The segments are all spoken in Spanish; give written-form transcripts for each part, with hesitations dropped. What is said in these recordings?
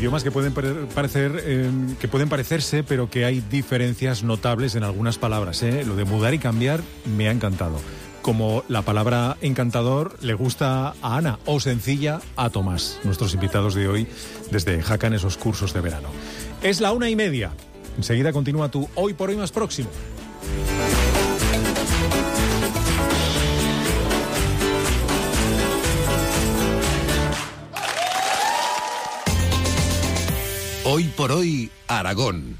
idiomas que pueden parecerse, pero que hay diferencias notables en algunas palabras. Lo de mudar y cambiar me ha encantado. Como la palabra encantador le gusta a Ana o sencilla a Tomás, nuestros invitados de hoy desde Jaca en esos cursos de verano. Es la 1:30. Enseguida continúa tu Hoy por Hoy más próximo. Hoy por Hoy, Aragón.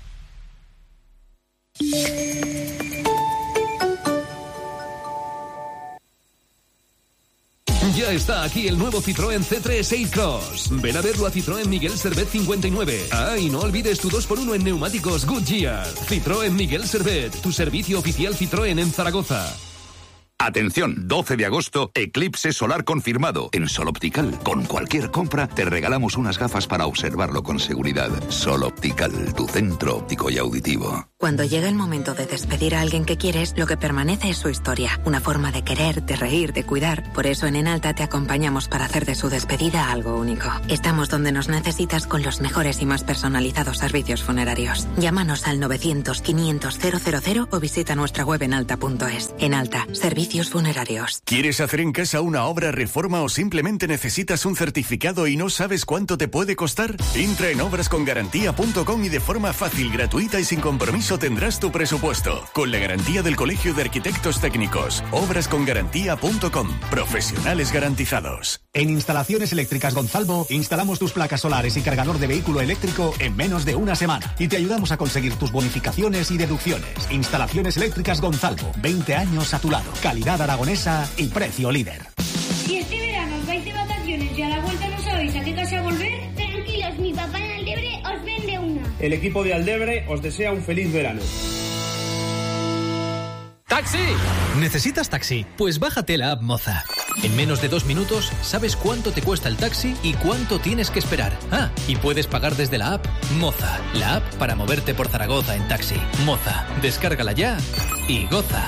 Ya está aquí el nuevo Citroën C3 Aircross. Ven a verlo a Citroën Miguel Servet 59. Y no olvides tu 2x1 en neumáticos Goodyear. Citroën Miguel Servet, tu servicio oficial Citroën en Zaragoza. Atención, 12 de agosto, eclipse solar confirmado. En Sol Optical, con cualquier compra, te regalamos unas gafas para observarlo con seguridad. Sol Optical, tu centro óptico y auditivo. Cuando llega el momento de despedir a alguien que quieres, lo que permanece es su historia. Una forma de querer, de reír, de cuidar. Por eso en Enalta te acompañamos para hacer de su despedida algo único. Estamos donde nos necesitas con los mejores y más personalizados servicios funerarios. Llámanos al 900-500-000 o visita nuestra web enalta.es. Enalta, servicios funerarios. ¿Quieres hacer en casa una obra, reforma o simplemente necesitas un certificado y no sabes cuánto te puede costar? Entra en obrascongarantía.com y de forma fácil, gratuita y sin compromiso tendrás tu presupuesto. Con la garantía del Colegio de Arquitectos Técnicos. Obrascongarantía.com. Profesionales garantizados. En Instalaciones Eléctricas Gonzalvo instalamos tus placas solares y cargador de vehículo eléctrico en menos de una semana. Y te ayudamos a conseguir tus bonificaciones y deducciones. Instalaciones Eléctricas Gonzalvo. 20 años a tu lado. Calidad aragonesa y precio líder. Si este verano os vais de vacaciones y a la vuelta no sabéis a qué casa volver, tranquilos, mi papá en Aldebre os vende una. El equipo de Aldebre os desea un feliz verano. ¡Taxi! ¿Necesitas taxi? Pues bájate la app Moza. En menos de 2 minutos sabes cuánto te cuesta el taxi y cuánto tienes que esperar. Y puedes pagar desde la app Moza, la app para moverte por Zaragoza en taxi. Moza, descárgala ya y goza.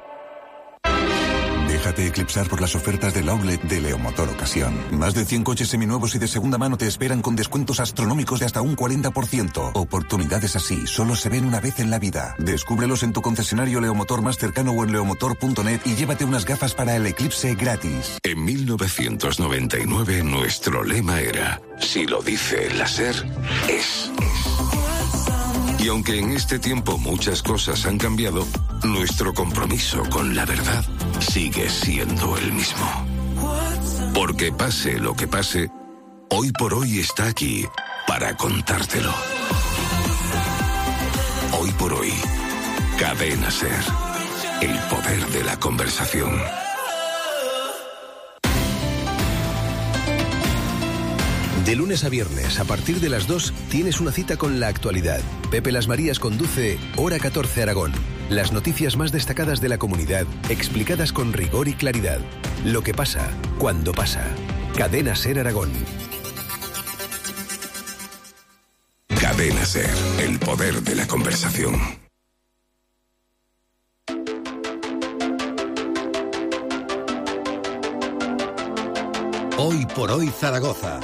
Déjate eclipsar por las ofertas del outlet de Leomotor Ocasión. Más de 100 coches seminuevos y de segunda mano te esperan con descuentos astronómicos de hasta un 40%. Oportunidades así solo se ven una vez en la vida. Descúbrelos en tu concesionario Leomotor más cercano o en leomotor.net y llévate unas gafas para el eclipse gratis. En 1999 nuestro lema era: si lo dice la SER, es. Y aunque en este tiempo muchas cosas han cambiado, nuestro compromiso con la verdad sigue siendo el mismo. Porque pase lo que pase, Hoy por Hoy está aquí para contártelo. Hoy por Hoy, Cadena SER, el poder de la conversación. De lunes a viernes, a partir de las 2, tienes una cita con la actualidad. Pepe Las Marías conduce Hora 14 Aragón. Las noticias más destacadas de la comunidad, explicadas con rigor y claridad. Lo que pasa, cuando pasa. Cadena SER Aragón. Cadena SER, el poder de la conversación. Hoy por Hoy Zaragoza.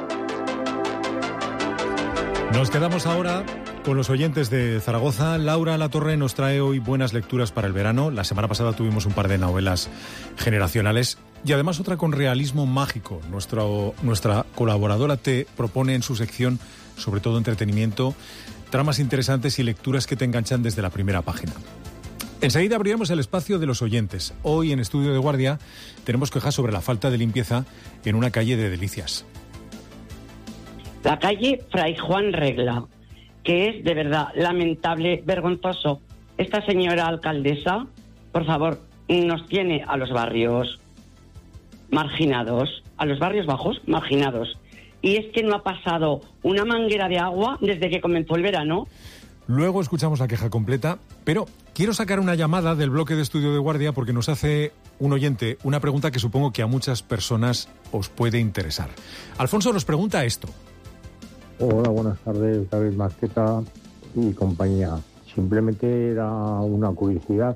Nos quedamos ahora con los oyentes de Zaragoza. Laura Latorre nos trae hoy buenas lecturas para el verano. La semana pasada tuvimos un par de novelas generacionales y además otra con realismo mágico. Nuestra colaboradora te propone en su sección, sobre todo entretenimiento, tramas interesantes y lecturas que te enganchan desde la primera página. Enseguida abriremos el espacio de los oyentes. Hoy en Estudio de Guardia tenemos quejas sobre la falta de limpieza en una calle de Delicias. La calle Fray Juan Regla, que es de verdad lamentable, vergonzoso. Esta señora alcaldesa, por favor, nos tiene a los barrios marginados, a los barrios bajos marginados. Y es que no ha pasado una manguera de agua desde que comenzó el verano. Luego escuchamos la queja completa, pero quiero sacar una llamada del bloque de Estudio de Guardia porque nos hace un oyente una pregunta que supongo que a muchas personas os puede interesar. Alfonso nos pregunta esto. Hola, buenas tardes, David Masqueta y compañía. Simplemente era una curiosidad.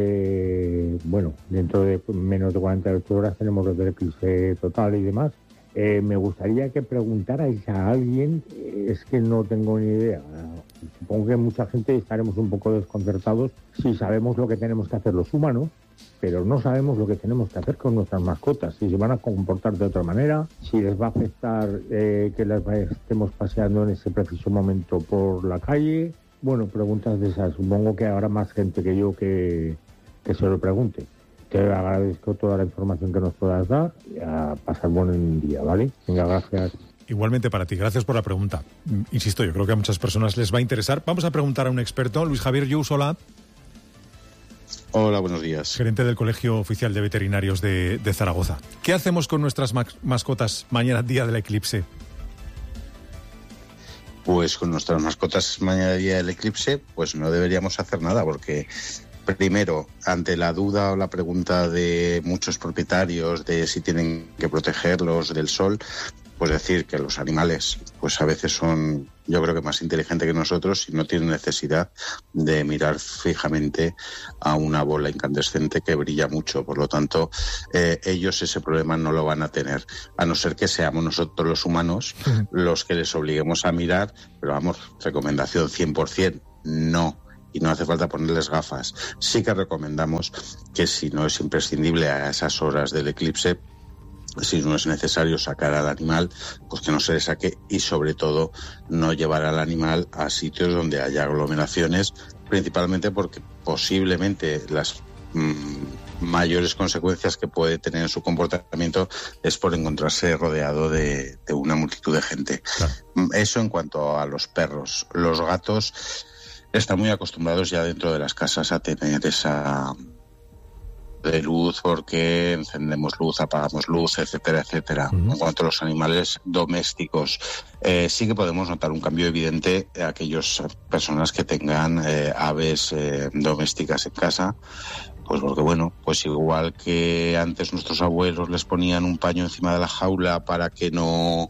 Dentro de menos de 48 horas tenemos los del eclipse total y demás. Me gustaría que preguntarais a alguien, es que no tengo ni idea. Supongo que mucha gente estaremos un poco desconcertados si sabemos lo que tenemos que hacer los humanos, pero no sabemos lo que tenemos que hacer con nuestras mascotas, si se van a comportar de otra manera, si les va a afectar que las estemos paseando en ese preciso momento por la calle. Bueno, preguntas de esas. Supongo que habrá más gente que yo que se lo pregunte. Te agradezco toda la información que nos puedas dar y a pasar buen día, ¿vale? Venga, gracias. Igualmente para ti, gracias por la pregunta. Insisto, yo creo que a muchas personas les va a interesar. Vamos a preguntar a un experto, Luis Javier Yus, hola. Hola, buenos días. Gerente del Colegio Oficial de Veterinarios de Zaragoza. ¿Qué hacemos con nuestras mascotas mañana, día del eclipse? Pues con nuestras mascotas mañana, día del eclipse, pues no deberíamos hacer nada, porque primero, ante la duda o la pregunta de muchos propietarios de si tienen que protegerlos del sol, pues decir que los animales pues a veces son, yo creo que más inteligentes que nosotros y no tienen necesidad de mirar fijamente a una bola incandescente que brilla mucho. Por lo tanto, ellos ese problema no lo van a tener, a no ser que seamos nosotros los humanos los que les obliguemos a mirar, pero vamos, recomendación 100%, no. Y no hace falta ponerles gafas. Sí que recomendamos que si no es imprescindible a esas horas del eclipse, si no es necesario sacar al animal, pues que no se le saque y sobre todo no llevar al animal a sitios donde haya aglomeraciones, principalmente porque posiblemente las mayores consecuencias que puede tener en su comportamiento es por encontrarse rodeado de una multitud de gente. Claro. Eso en cuanto a los perros. Los gatos están muy acostumbrados ya dentro de las casas a tener esa de luz porque encendemos luz, apagamos luz, etcétera, etcétera. En cuanto a los animales domésticos, sí que podemos notar un cambio evidente a aquellas personas que tengan aves domésticas en casa. Pues porque bueno, pues igual que antes nuestros abuelos les ponían un paño encima de la jaula para que no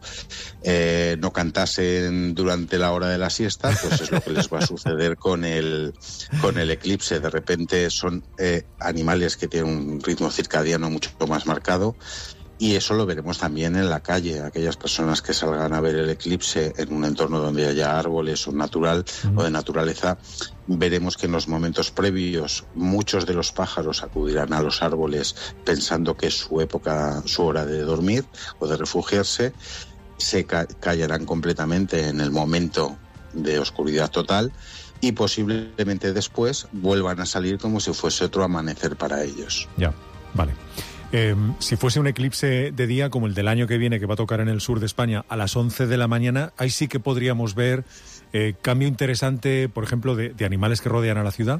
cantasen durante la hora de la siesta, pues es lo que les va a suceder con el eclipse. De repente son animales que tienen un ritmo circadiano mucho más marcado. Y eso lo veremos también en la calle. Aquellas personas que salgan a ver el eclipse en un entorno donde haya árboles o natural o de naturaleza, veremos que en los momentos previos muchos de los pájaros acudirán a los árboles pensando que es su hora de dormir o de refugiarse. Se callarán completamente en el momento de oscuridad total y posiblemente después vuelvan a salir como si fuese otro amanecer para ellos. Ya, vale. Si fuese un eclipse de día como el del año que viene, que va a tocar en el sur de España, a las 11 de la mañana, ahí sí que podríamos ver cambio interesante, por ejemplo, de animales que rodean a la ciudad.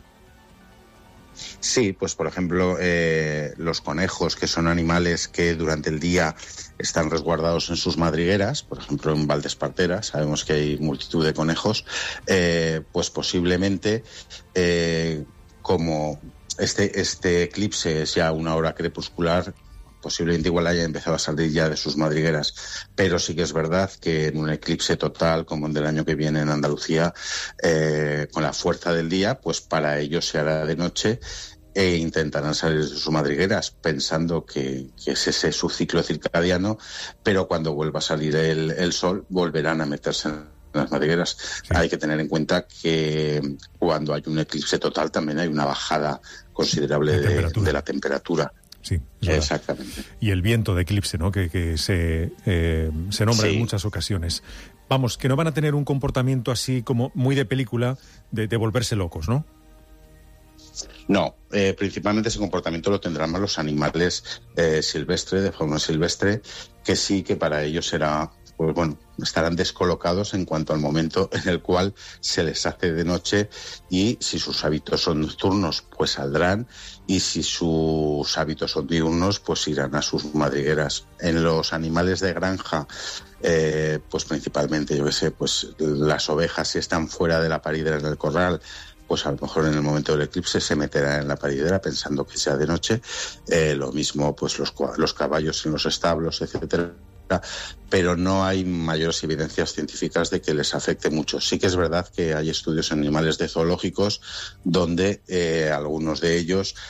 Sí, pues por ejemplo, los conejos, que son animales que durante el día están resguardados en sus madrigueras, por ejemplo en Valdespartera, sabemos que hay multitud de conejos, pues posiblemente como este eclipse es ya una hora crepuscular, posiblemente igual haya empezado a salir ya de sus madrigueras, pero sí que es verdad que en un eclipse total como el del año que viene en Andalucía, con la fuerza del día, pues para ellos se hará de noche e intentarán salir de sus madrigueras pensando que es ese su ciclo circadiano, pero cuando vuelva a salir el sol volverán a meterse en las madrigueras. Sí. Hay que tener en cuenta que cuando hay un eclipse total también hay una bajada considerable de la temperatura. Sí, exactamente. Y el viento de eclipse, ¿no? Que se nombra en muchas ocasiones. Vamos, que no van a tener un comportamiento así como muy de película de volverse locos, ¿no? No, principalmente ese comportamiento lo tendrán más los animales silvestres, de fauna silvestre, que sí que para ellos será, pues bueno, estarán descolocados en cuanto al momento en el cual se les hace de noche, y si sus hábitos son nocturnos, pues saldrán, y si sus hábitos son diurnos, pues irán a sus madrigueras. En los animales de granja, pues principalmente, yo qué sé, pues las ovejas, si están fuera de la paridera del corral, pues a lo mejor en el momento del eclipse se meterá en la paridera pensando que sea de noche. Lo mismo pues los caballos en los establos, etcétera. Pero no hay mayores evidencias científicas de que les afecte mucho. Sí que es verdad que hay estudios en animales de zoológicos donde algunos de ellos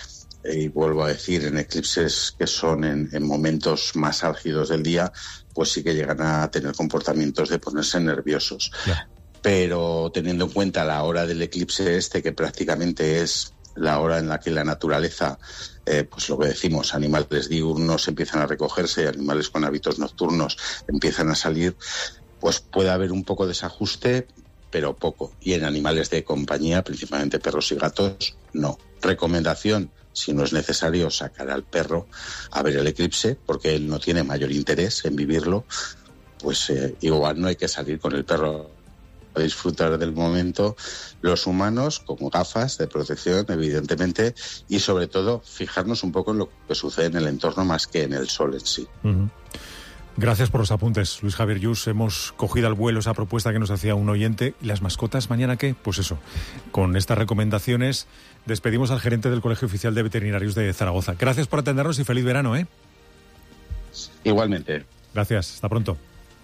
y vuelvo a decir, en eclipses que son en momentos más álgidos del día, pues sí que llegan a tener comportamientos de ponerse nerviosos. Yeah. Pero teniendo en cuenta la hora del eclipse que prácticamente es la hora en la que la naturaleza, pues lo que decimos, animales diurnos empiezan a recogerse y animales con hábitos nocturnos empiezan a salir, pues puede haber un poco de desajuste, pero poco. Y en animales de compañía, principalmente perros y gatos, no. Recomendación: si no es necesario sacar al perro a ver el eclipse, porque él no tiene mayor interés en vivirlo, pues igual no hay que salir con el perro a disfrutar del momento. Los humanos, como gafas de protección, evidentemente, y sobre todo fijarnos un poco en lo que sucede en el entorno más que en el sol en sí. Uh-huh. Gracias por los apuntes, Luis Javier Lluch. Hemos cogido al vuelo esa propuesta que nos hacía un oyente. ¿Y las mascotas mañana qué? Pues eso, con estas recomendaciones despedimos al gerente del Colegio Oficial de Veterinarios de Zaragoza. Gracias por atendernos y feliz verano, ¿eh? Igualmente. Gracias, hasta pronto.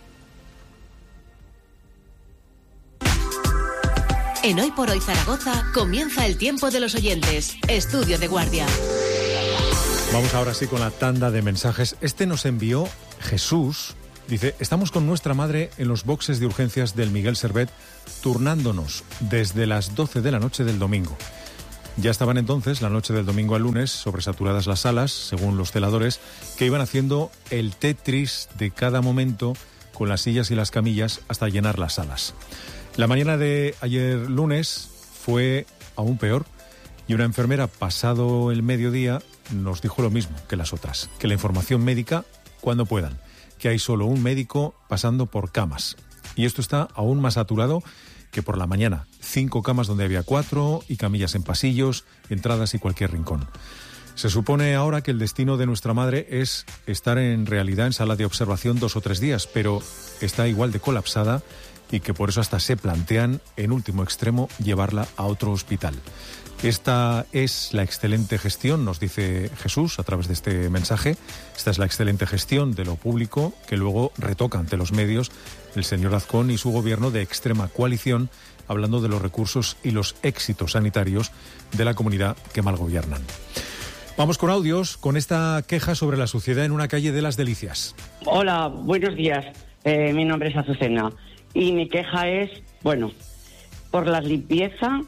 En Hoy por Hoy Zaragoza comienza el tiempo de los oyentes. Estudio de Guardia. Vamos ahora sí con la tanda de mensajes. Este nos envió Jesús. Dice: estamos con nuestra madre en los boxes de urgencias del Miguel Servet, turnándonos desde las 12 de la noche del domingo. Ya estaban entonces, la noche del domingo al lunes, sobresaturadas las salas, según los celadores, que iban haciendo el Tetris de cada momento con las sillas y las camillas hasta llenar las salas. La mañana de ayer lunes fue aún peor, y una enfermera, pasado el mediodía, nos dijo lo mismo que las otras, que la información médica cuando puedan, que hay solo un médico pasando por camas. Y esto está aún más saturado que por la mañana. 5 camas donde había 4 y camillas en pasillos, entradas y cualquier rincón. Se supone ahora que el destino de nuestra madre es estar en realidad en sala de observación 2 o 3 días, pero está igual de colapsada y que por eso hasta se plantean, en último extremo, llevarla a otro hospital. Esta es la excelente gestión, nos dice Jesús a través de este mensaje. Esta es la excelente gestión de lo público que luego retoca ante los medios el señor Azcón y su gobierno de extrema coalición, hablando de los recursos y los éxitos sanitarios de la comunidad que mal gobiernan. Vamos con audios, con esta queja sobre la suciedad en una calle de Las Delicias. Hola, buenos días. Mi nombre es Azucena y mi queja es, por la limpieza,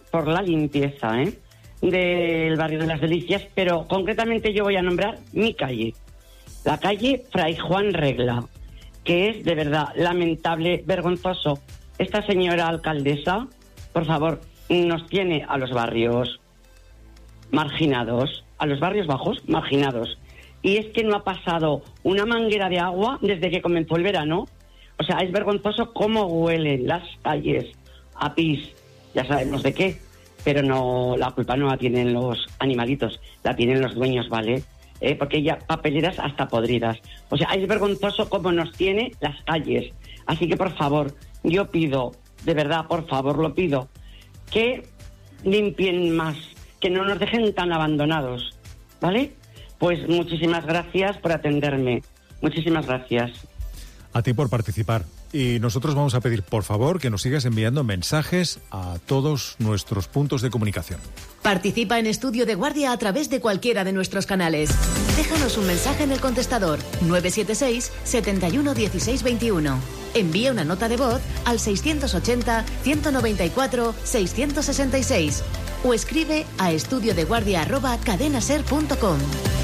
del barrio de Las Delicias, pero concretamente yo voy a nombrar mi calle, la calle Fray Juan Regla, que es de verdad lamentable, vergonzoso. Esta señora alcaldesa, por favor, nos tiene a los barrios marginados, a los barrios bajos marginados. Y es que no ha pasado una manguera de agua desde que comenzó el verano. O sea, es vergonzoso cómo huelen las calles a pis, ya sabemos de qué, pero no, la culpa no la tienen los animalitos, la tienen los dueños, ¿vale? Porque ya papeleras hasta podridas. O sea, es vergonzoso cómo nos tiene las calles. Así que, por favor, yo pido, de verdad, por favor, lo pido, que limpien más, que no nos dejen tan abandonados, ¿vale? Pues muchísimas gracias por atenderme. Muchísimas gracias. A ti por participar. Y nosotros vamos a pedir, por favor, que nos sigas enviando mensajes a todos nuestros puntos de comunicación. Participa en Estudio de Guardia a través de cualquiera de nuestros canales. Déjanos un mensaje en el contestador 976 71 16 21. Envía una nota de voz al 680 194 666 o escribe a estudiodeguardia@cadenaser.com.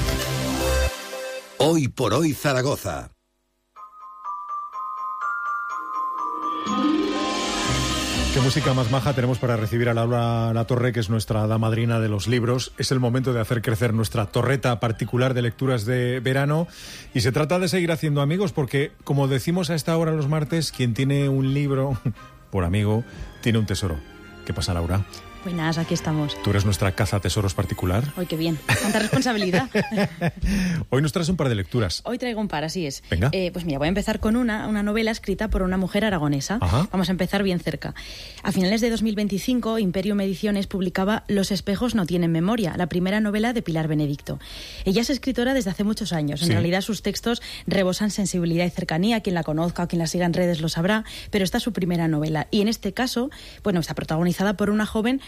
Hoy por Hoy Zaragoza. Qué música más maja tenemos para recibir a Laura Latorre, que es nuestra hada madrina de los libros. Es el momento de hacer crecer nuestra torreta particular de lecturas de verano y se trata de seguir haciendo amigos porque, como decimos a esta hora los martes, quien tiene un libro por amigo tiene un tesoro. ¿Qué pasa, Laura? Buenas, aquí estamos. ¿Tú eres nuestra caza tesoros particular? ¡Ay, qué bien! ¡Cuánta responsabilidad! Hoy nos traes un par de lecturas. Hoy traigo un par, así es. Venga. Pues mira, voy a empezar con una novela escrita por una mujer aragonesa. Ajá. Vamos a empezar bien cerca. A finales de 2025, Imperium Ediciones publicaba Los espejos no tienen memoria, la primera novela de Pilar Benedicto. Ella es escritora desde hace muchos años. En realidad sus textos rebosan sensibilidad y cercanía. Quien la conozca o quien la siga en redes lo sabrá, pero esta es su primera novela. Y en este caso, está protagonizada por una joven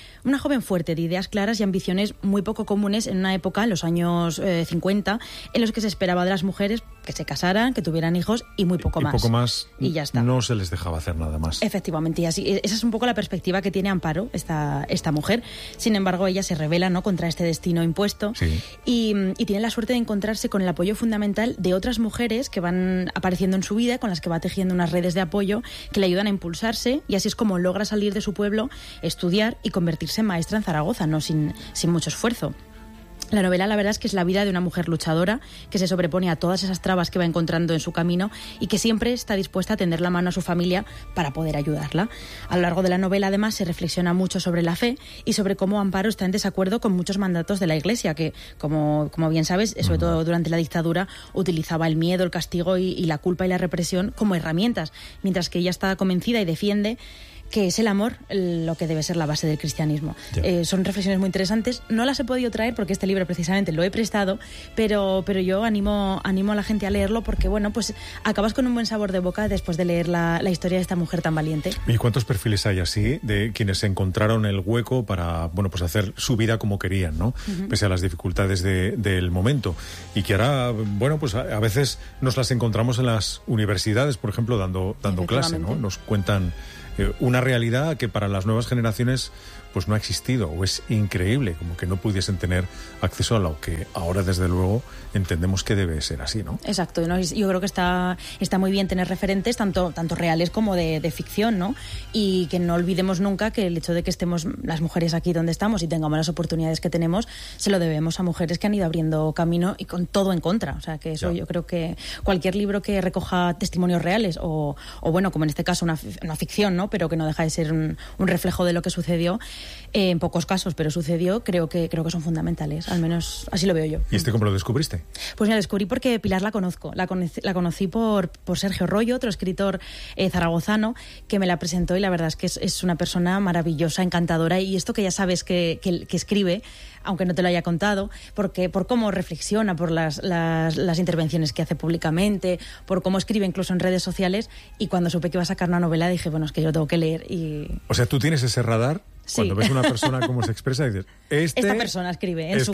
una joven fuerte, de ideas claras y ambiciones muy poco comunes en una época, en los años 50, en los que se esperaba de las mujeres que se casaran, que tuvieran hijos y muy poco más. Poco más, y ya está. No se les dejaba hacer nada más. Efectivamente, y así, esa es un poco la perspectiva que tiene Amparo, esta mujer. Sin embargo, ella se rebela, ¿no?, contra este destino impuesto, sí. y tiene la suerte de encontrarse con el apoyo fundamental de otras mujeres que van apareciendo en su vida, con las que va tejiendo unas redes de apoyo que le ayudan a impulsarse, y así es como logra salir de su pueblo, estudiar y convertirse en maestra en Zaragoza, no sin mucho esfuerzo. La novela, la verdad, es que es la vida de una mujer luchadora que se sobrepone a todas esas trabas que va encontrando en su camino y que siempre está dispuesta a tender la mano a su familia para poder ayudarla. A lo largo de la novela, además, se reflexiona mucho sobre la fe y sobre cómo Amparo está en desacuerdo con muchos mandatos de la Iglesia, que, como bien sabes, sobre todo durante la dictadura, utilizaba el miedo, el castigo y la culpa y la represión como herramientas, mientras que ella está convencida y defiende que es el amor lo que debe ser la base del cristianismo. Son reflexiones muy interesantes. No las he podido traer porque este libro precisamente lo he prestado, pero yo animo a la gente a leerlo porque, bueno, pues acabas con un buen sabor de boca después de leer la historia de esta mujer tan valiente. ¿Y cuántos perfiles hay así de quienes encontraron el hueco para, bueno, pues hacer su vida como querían, ¿no? Pese a las dificultades del momento. Y que ahora, bueno, pues a veces nos las encontramos en las universidades, por ejemplo, dando clase, ¿no? Nos cuentan una realidad que para las nuevas generaciones pues no ha existido, o es increíble, como que no pudiesen tener acceso a lo que ahora desde luego entendemos que debe ser así, ¿no? Exacto, ¿no? Yo creo que está muy bien tener referentes tanto reales como de ficción, ¿no? Y que no olvidemos nunca que el hecho de que estemos las mujeres aquí donde estamos y tengamos las oportunidades que tenemos, se lo debemos a mujeres que han ido abriendo camino y con todo en contra. O sea, que eso yo creo que cualquier libro que recoja testimonios reales o bueno, como en este caso una ficción, ¿no?, pero que no deja de ser un reflejo de lo que sucedió, en pocos casos, pero sucedió, creo que son fundamentales, al menos así lo veo yo. ¿Y cómo lo descubriste? Pues la descubrí porque Pilar la conozco. La conocí por Sergio Rollo, otro escritor zaragozano, que me la presentó, y la verdad es que es una persona maravillosa, encantadora, y esto que ya sabes que escribe, aunque no te lo haya contado, por cómo reflexiona, por las intervenciones que hace públicamente, por cómo escribe incluso en redes sociales, y cuando supe que iba a sacar una novela dije, bueno, es que yo lo tengo que leer. O sea, tú tienes ese radar. Sí. Cuando ves una persona cómo se expresa, dices, esta persona escribe en su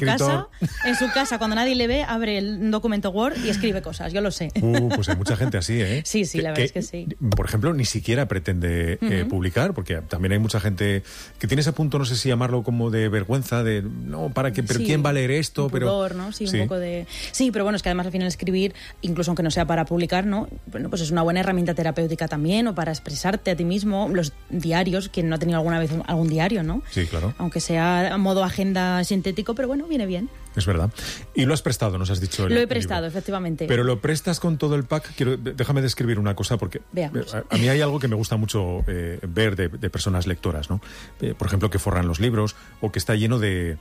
casa, cuando nadie le ve, abre el documento Word y escribe cosas, yo lo sé. Pues hay mucha gente así, ¿eh? Sí, la verdad es que sí. Por ejemplo, ni siquiera pretende publicar, porque también hay mucha gente que tiene ese punto, no sé si llamarlo como de vergüenza, de, no, ¿para qué? ¿Pero quién va a leer esto? Un pudor, ¿no? Sí, un poco de... Sí, pero bueno, es que además al final escribir, incluso aunque no sea para publicar, ¿no? Bueno, pues es una buena herramienta terapéutica también, o para expresarte a ti mismo. Los diarios, quien no ha tenido alguna vez algún diario, ¿no? Sí, claro. Aunque sea a modo agenda sintético, pero bueno, viene bien. Es verdad. Y lo has prestado, nos has dicho. Lo he prestado, efectivamente. Pero lo prestas con todo el pack. Déjame describir una cosa, porque a mí hay algo que me gusta mucho ver de personas lectoras, ¿no? Por ejemplo, que forran los libros, o que está lleno de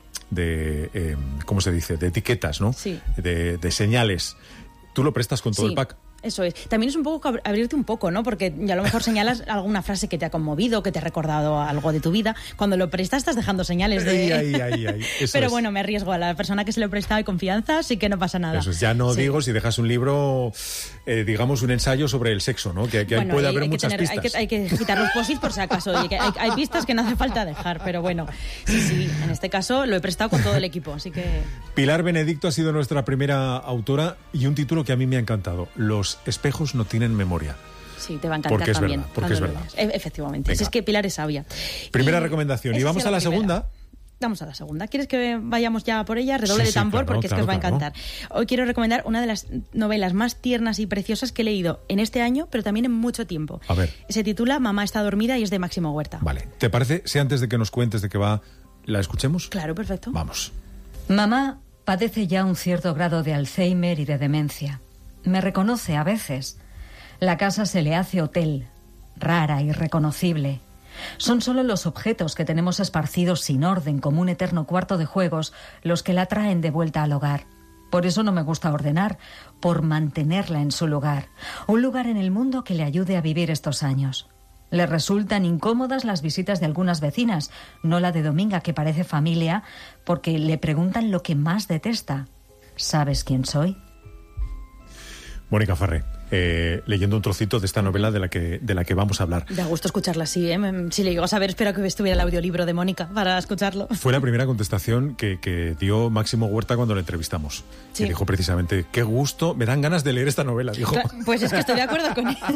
¿cómo se dice? De etiquetas, ¿no? Sí. De señales. Tú lo prestas con todo el pack. Eso es. También es un poco abrirte un poco, ¿no? Porque ya a lo mejor señalas alguna frase que te ha conmovido, que te ha recordado algo de tu vida. Cuando lo prestas estás dejando señales de... Ahí. Pero bueno, me arriesgo. A la persona que se lo he prestado y confianza, sí que no pasa nada. Eso es. Ya no digo si dejas un libro, digamos, un ensayo sobre el sexo, ¿no? Que bueno, puede haber muchas pistas. Hay que quitar los post-its por si acaso. Hay pistas que no hace falta dejar, pero bueno. Sí, en este caso lo he prestado con todo el equipo, así que... Pilar Benedicto ha sido nuestra primera autora, y un título que a mí me ha encantado: Los espejos no tienen memoria. Sí, te va a encantar también. Porque es verdad. Efectivamente. Si es que Pilar es sabia. Primera recomendación. Y vamos a la segunda. Vamos a la segunda. ¿Quieres que vayamos ya por ella? Redoble de tambor, claro, porque es que os va a encantar. Hoy quiero recomendar una de las novelas más tiernas y preciosas que he leído en este año, pero también en mucho tiempo. A ver. Se titula Mamá está dormida y es de Máximo Huerta. Vale. ¿Te parece, si antes de que nos cuentes de qué va, la escuchemos? Claro, perfecto. Vamos. Mamá padece ya un cierto grado de Alzheimer y de demencia. Me reconoce a veces. La casa se le hace hotel, rara, irreconocible. Son solo los objetos que tenemos esparcidos sin orden como un eterno cuarto de juegos los que la traen de vuelta al hogar. Por eso no me gusta ordenar, por mantenerla en su lugar. Un lugar en el mundo que le ayude a vivir estos años. Le resultan incómodas las visitas de algunas vecinas, no la de Dominga, que parece familia, porque le preguntan lo que más detesta. ¿Sabes quién soy? Mónica Farré, leyendo un trocito de esta novela de la que vamos a hablar. Da gusto escucharla así, ¿eh? Si le llego a saber, espero que estuviera el audiolibro de Mónica para escucharlo. Fue la primera contestación que dio Máximo Huerta cuando le entrevistamos. Sí. Y dijo precisamente, qué gusto, me dan ganas de leer esta novela, dijo. Claro, pues es que estoy de acuerdo con él.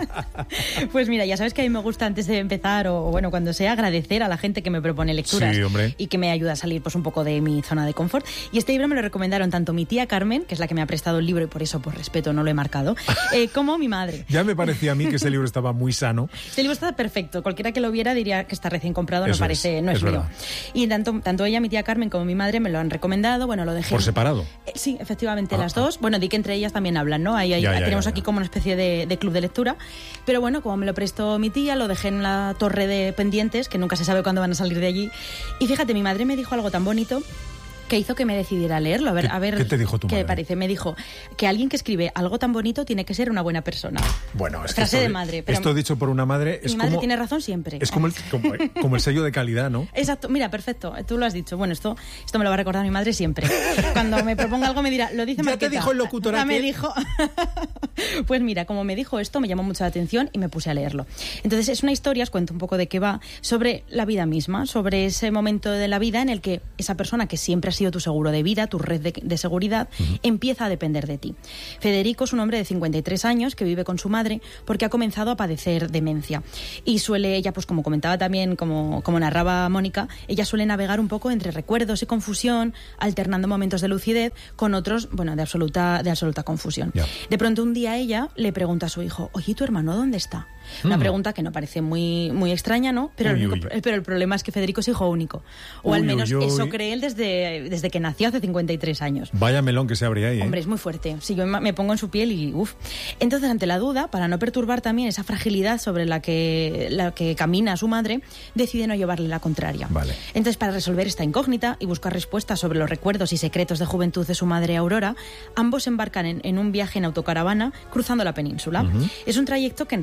Pues mira, ya sabes que a mí me gusta antes de empezar, o bueno, cuando sea, agradecer a la gente que me propone lecturas, sí, hombre, y que me ayuda a salir pues un poco de mi zona de confort. Y este libro me lo recomendaron tanto mi tía Carmen, que es la que me ha prestado el libro y por eso, por respeto, no lo he marcado, como mi madre. Ya me parecía a mí que ese libro estaba muy sano. Este libro está perfecto. Cualquiera que lo viera diría que está recién comprado, no es mío. Verdad. Y tanto ella, mi tía Carmen, como mi madre me lo han recomendado. Bueno, lo dejé. ¿Por separado? Sí, efectivamente, las dos. Bueno, di que entre ellas también hablan, ¿no? Tenemos aquí como una especie de club de lectura. Pero bueno, como me lo prestó mi tía, lo dejé en la torre de pendientes, que nunca se sabe cuándo van a salir de allí. Y fíjate, mi madre me dijo algo tan bonito que hizo que me decidiera a leerlo. A ver ¿Qué te dijo tu madre? ¿Qué te parece? Me dijo que alguien que escribe algo tan bonito tiene que ser una buena persona. Bueno, es frase de madre. Pero esto dicho por una madre es mi madre tiene razón siempre. Es como el sello de calidad, ¿no? Exacto. Mira, perfecto. Tú lo has dicho. Bueno, esto me lo va a recordar mi madre siempre. Cuando me proponga algo me dirá, lo dice Marqueta. ¿Ya te dijo el locutor? Me dijo. Pues mira, como me dijo esto, me llamó mucho la atención y me puse a leerlo. Entonces es una historia, os cuento un poco de qué va, sobre la vida misma, sobre ese momento de la vida en el que esa persona que siempre ha sido tu seguro de vida, tu red de seguridad, empieza a depender de ti. Federico es un hombre de 53 años que vive con su madre porque ha comenzado a padecer demencia. Y suele ella, pues como comentaba también, como narraba Mónica, ella suele navegar un poco entre recuerdos y confusión, alternando momentos de lucidez con otros, bueno, de absoluta confusión. Yeah. De pronto un día ella le pregunta a su hijo, oye, ¿tu hermano dónde está? Una pregunta que no parece muy, muy extraña, ¿no? Pero el problema es que Federico es hijo único. O al menos eso cree él desde que nació hace 53 años. Vaya melón que se abría ahí, ¿eh? Hombre, es muy fuerte. Si yo me pongo en su piel y uff. Entonces, ante la duda, para no perturbar también esa fragilidad sobre la que camina su madre, decide no llevarle la contraria. Vale. Entonces, para resolver esta incógnita y buscar respuestas sobre los recuerdos y secretos de juventud de su madre Aurora, ambos embarcan en un viaje en autocaravana cruzando la península. Es un trayecto que